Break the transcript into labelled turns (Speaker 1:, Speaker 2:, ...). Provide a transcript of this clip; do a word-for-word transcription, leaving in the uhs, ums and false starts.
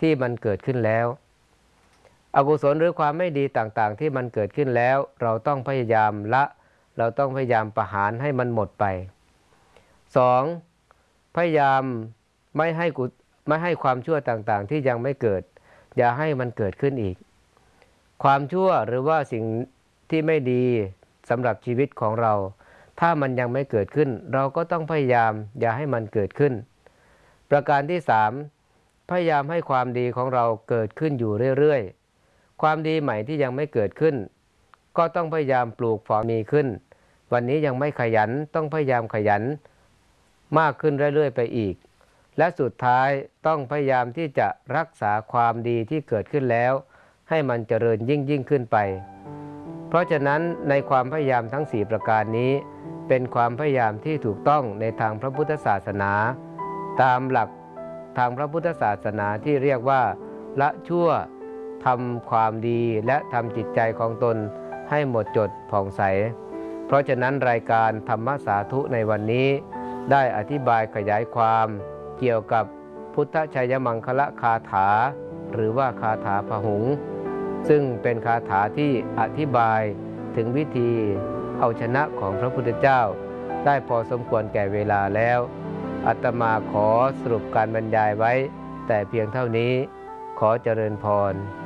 Speaker 1: ที่มันเกิดขึ้นแล้วอกุศลหรือความไม่ดีต่างๆที่มันเกิดขึ้นแล้วเราต้องพยายามละเราต้องพยายามประหารให้มันหมดไป สอง. พยายามไม่ให้กุไม่ให้ความชั่วต่างๆที่ยังไม่เกิดอย่าให้มันเกิดขึ้นอีกความชั่วหรือว่าสิ่งที่ไม่ดีสำหรับชีวิตของเราถ้ามันยังไม่เกิดขึ้นเราก็ต้องพยายามอย่าให้มันเกิดขึ้นประการที่สามพยายามให้ความดีของเราเกิดขึ้นอยู่เรื่อยๆความดีใหม่ที่ยังไม่เกิดขึ้นก็ต้องพยายามปลูกฝังมีขึ้นวันนี้ยังไม่ขยันต้องพยายามขยันมากขึ้นเรื่อยๆไปอีกและสุดท้ายต้องพยายามที่จะรักษาความดีที่เกิดขึ้นแล้วให้มันเจริญยิ่งยิ่งขึ้นไปเพราะฉะนั้นในความพยายามทั้งสี่ประการนี้เป็นความพยายามที่ถูกต้องในทางพระพุทธศาสนาตามหลักทางพระพุทธศาสนาที่เรียกว่าละชั่วทำความดีและทำจิตใจของตนให้หมดจดผ่องใสเพราะฉะนั้นรายการธรรมสาธุในวันนี้ได้อธิบายขยายความเกี่ยวกับพุทธชัยมังคละคาถาหรือว่าคาถาพหุงซึ่งเป็นคาถาที่อธิบายถึงวิธีเอาชนะของพระพุทธเจ้าได้พอสมควรแก่เวลาแล้วอาตมาขอสรุปการบรรยายไว้แต่เพียงเท่านี้ขอเจริญพร